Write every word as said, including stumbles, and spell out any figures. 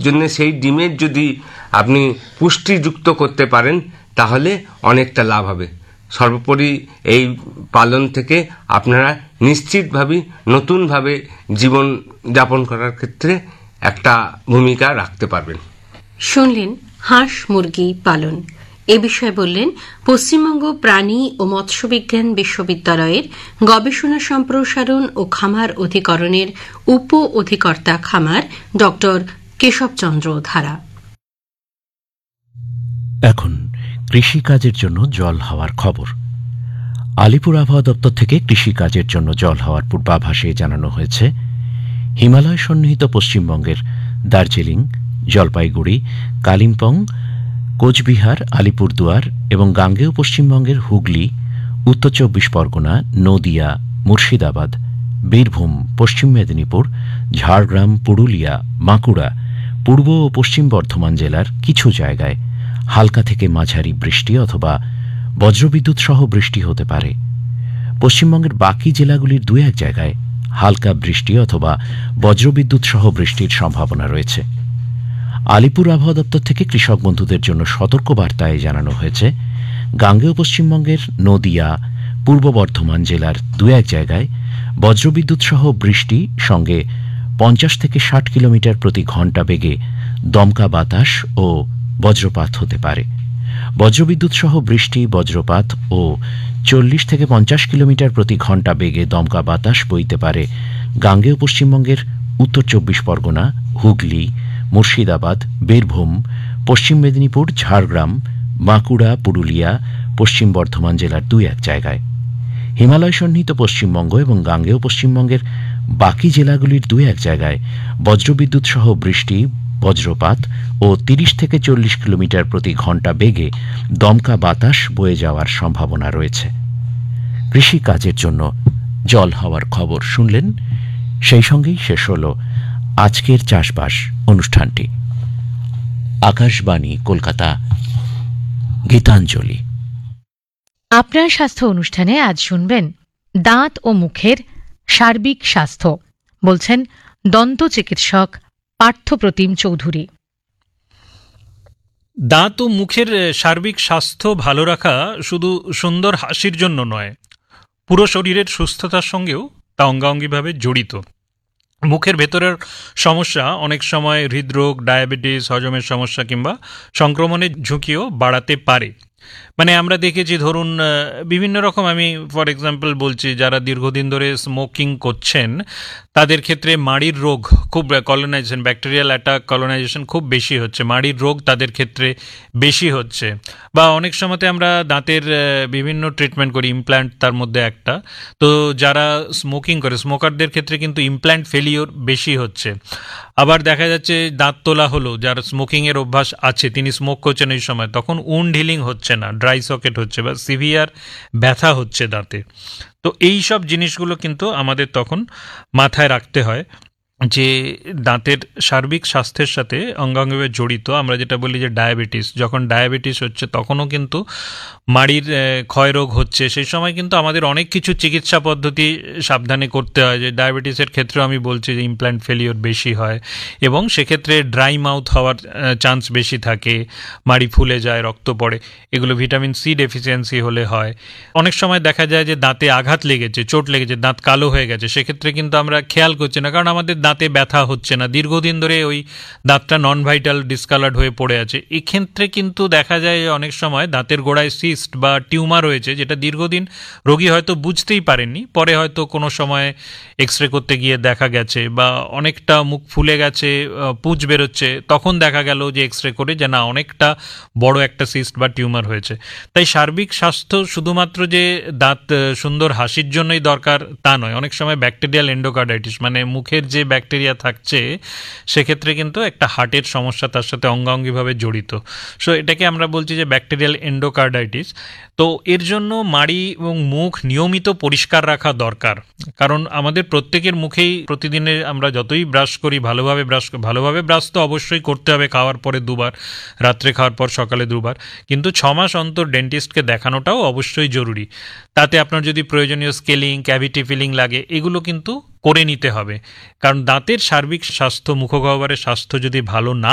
জন্য সেই ডিমের যদি আপনি পুষ্টিযুক্ত করতে পারেন তাহলে অনেকটা লাভ হবে। সর্বোপরি এই পালন থেকে আপনারা নিশ্চিতভাবে নতুনভাবে জীবন যাপন করার ক্ষেত্রে একটা ভূমিকা রাখতে পারবেন। শুনলেন হাঁস মুরগি পালন। এ বিষয়ে বললেন পশ্চিমবঙ্গ প্রাণী ও মৎস্যবিজ্ঞান বিশ্ববিদ্যালয়ের গবেষণা সম্প্রসারণ ও খামার অধিকরণের উপ অধিকর্তা খামার ডক্টর কেশবচন্দ্র ধারা। এখন কৃষিকাজের জন্য জল হাওয়ার খবর। আলিপুর আবহাওয়া দপ্তর থেকে কৃষিকাজের জন্য জল হাওয়ার পূর্বাভাসে জানানো হয়েছে, হিমালয় সন্নিহিত পশ্চিমবঙ্গের দার্জিলিং, জলপাইগুড়ি, কালিম্পং, কোচবিহার, আলিপুরদুয়ার এবং গাঙ্গেয় পশ্চিমবঙ্গের হুগলি, উত্তর চব্বিশ পরগনা, নদিয়া, মুর্শিদাবাদ, বীরভূম, পশ্চিম মেদিনীপুর, ঝাড়গ্রাম, পুরুলিয়া, বাঁকুড়া, পূর্ব ও পশ্চিম বর্ধমান জেলার কিছু জায়গায় হালকা থেকে মাঝারি বৃষ্টি অথবা বজ্রবিদ্যুৎ সহ বৃষ্টি হতে পারে। পশ্চিমবঙ্গের বাকি জেলাগুলির দু এক জায়গায় হালকা বৃষ্টি অথবা বজ্রবিদ্যুৎ সহ বৃষ্টির সম্ভাবনা রয়েছে। আলিপুর আবহাওয়া দপ্তর থেকে কৃষক বন্ধুদের জন্য সতর্কবার্তায় জানানো হয়েছে, গাঙ্গেয় পশ্চিমবঙ্গের নদিয়া, পূর্ব বর্ধমান জেলার দু এক জায়গায় বজ্রবিদ্যুৎ সহ বৃষ্টি সঙ্গে পঞ্চাশ থেকে ষাট কিলোমিটার প্রতি ঘণ্টা বেগে দমকা বাতাস ও বজ্রপাত হতে পারে। বজ্রবিদ্যুৎ সহ বৃষ্টি, বজ্রপাত ও চল্লিশ থেকে পঞ্চাশ কিলোমিটার প্রতি ঘণ্টা বেগে দমকা বাতাস বইতে পারে গাঙ্গেয় পশ্চিমবঙ্গের উত্তর চব্বিশ পরগনা, হুগলি, মুর্শিদাবাদ, বীরভূম, পশ্চিম মেদিনীপুর, ঝাড়গ্রাম, বাঁকুড়া, পুরুলিয়া, পশ্চিম বর্ধমান জেলার দুই এক জায়গায়। হিমালয় সন্নিহিত পশ্চিমবঙ্গ এবং গাঙ্গেয় পশ্চিমবঙ্গের বাকি জেলাগুলির দুই এক জায়গায় বজ্রবিদ্যুৎ সহ বৃষ্টি, বজ্রপাত ও তিরিশ থেকে চল্লিশ কিলোমিটার প্রতি ঘণ্টা বেগে দমকা বাতাস বয়ে যাওয়ার সম্ভাবনা রয়েছে। কৃষিকাজের জন্য জল হাওয়ার খবর শুনলেন। সেই সঙ্গেই শেষ হল আজকের চাষবাস অনুষ্ঠানটি। আকাশবাণী কলকাতা, গীতাঞ্জলি। আপনার স্বাস্থ্য অনুষ্ঠানে আজ শুনবেন দাঁত ও মুখের সার্বিক স্বাস্থ্য, বলছেন দন্ত চিকিৎসক পার্থপ্রতিম চৌধুরী। দাঁত ও মুখের সার্বিক স্বাস্থ্য ভালো রাখা শুধু সুন্দর হাসির জন্য নয়, পুরো শরীরের সুস্থতার সঙ্গেও তা অঙ্গাঙ্গিভাবে জড়িত। মুখের ভেতরের সমস্যা অনেক সময় হৃদরোগ, ডায়াবেটিস, হজমের সমস্যা কিংবা সংক্রমণের ঝুঁকিও বাড়াতে পারে। মানে আমরা দেখেছি, ধরুন বিভিন্ন রকম, আমি ফর এক্সাম্পল বলছি, যারা দীর্ঘদিন ধরে স্মোকিং করছেন তাদের ক্ষেত্রে মাড়ির রোগ খুব, কলোনাইজেশন, ব্যাকটেরিয়াল অ্যাটাক, কলোনাইজেশন খুব বেশি হচ্ছে, মাড়ির রোগ তাদের ক্ষেত্রে বেশি হচ্ছে। বা অনেক সময়তে আমরা দাঁতের বিভিন্ন ট্রিটমেন্ট করি, ইমপ্ল্যান্ট তার মধ্যে একটা। তো যারা স্মোকিং করে, স্মোকারদের ক্ষেত্রে কিন্তু ইমপ্ল্যান্ট ফেলিওর বেশি হচ্ছে। আবার দেখা যাচ্ছে দাঁত তোলা হলো, যার স্মোকিংয়ের অভ্যাস আছে, তিনি স্মোক করছেন এই সময়, তখন উন্ড হিলিং হচ্ছে না, ড্রাই সকেট হচ্ছে বা সিভিয়ার ব্যথা হচ্ছে দাঁতে। তো এই সব জিনিসগুলো কিন্তু আমাদের তখন মাথায় রাখতে হয় যে দাঁতের সার্বিক স্বাস্থ্যের সাথে অঙ্গাঙ্গিভাবে জড়িত। আমরা যেটা বলি যে ডায়াবেটিস, যখন ডায়াবেটিস হচ্ছে তখনও কিন্তু মাড়ির ক্ষয়রোগ হচ্ছে, সেই সময় কিন্তু আমাদের অনেক কিছু চিকিৎসা পদ্ধতি সাবধানে করতে হয়। যে ডায়াবেটিসের ক্ষেত্রে আমি বলছি যে ইমপ্ল্যান্ট ফেলিওর বেশি হয় এবং সেক্ষেত্রে ড্রাই মাউথ হওয়ার চান্স বেশি থাকে, মাড়ি ফুলে যায়, রক্ত পড়ে, এগুলো ভিটামিন সি ডেফিসিয়েন্সি হলে হয়। অনেক সময় দেখা যায় যে দাঁতে আঘাত লেগেছে, চোট লেগেছে, দাঁত কালো হয়ে গেছে, সেক্ষেত্রে কিন্তু আমরা খেয়াল করছি না, কারণ আমাদের দাঁতে ব্যথা হচ্ছে না, দীর্ঘদিন ধরে ওই দাঁতটা নন ভাইটাল ডিসকালার্ড হয়ে পড়ে আছে। এক্ষেত্রে কিন্তু দেখা যায় অনেক সময় দাঁতের গোড়ায় সিস্ট বা টিউমার হয়েছে, যেটা দীর্ঘদিন রোগী হয়তো বুঝতেই পারেননি, পরে হয়তো কোনো সময় এক্স রে করতে গিয়ে দেখা গেছে, বা অনেকটা মুখ ফুলে গেছে, পুঁজ বেরোচ্ছে, তখন দেখা গেল যে এক্স রে করে যে না, অনেকটা বড় একটা সিস্ট বা টিউমার হয়েছে। তাই সার্বিক স্বাস্থ্য শুধুমাত্র যে দাঁত সুন্দর হাসির জন্যই দরকার তা নয়, অনেক সময় ব্যাকটেরিয়াল এন্ডোকার্ডাইটিস, মানে মুখের যে ব্যাকটেরিয়া থাকছে সেক্ষেত্রে কিন্তু একটা হার্টের সমস্যা তার সাথে অঙ্গাঙ্গিভাবে জড়িত। সো এটাকে আমরা বলছি যে ব্যাকটেরিয়াল এন্ডোকার্ডাইটিস। তো এর জন্য মাড়ি এবং মুখ নিয়মিত পরিষ্কার রাখা দরকার, কারণ আমাদের প্রত্যেকের মুখেই প্রতিদিনে আমরা যতই ব্রাশ করি, ভালোভাবে ব্রাশ ভালোভাবে ব্রাশ তো অবশ্যই করতে হবে, খাওয়ার পরে দুবার, রাত্রে খাওয়ার পর সকালে দুবার, কিন্তু ছ মাস অন্তর ডেন্টিস্টকে দেখানোটাও অবশ্যই জরুরি। তাতে আপনার যদি প্রয়োজনীয় স্কেলিং, ক্যাভিটি ফিলিং লাগে, এগুলো কিন্তু করে নিতে হবে, কারণ দাঁতের সার্বিক স্বাস্থ্য, মুখগহ্বরের স্বাস্থ্য যদি ভালো না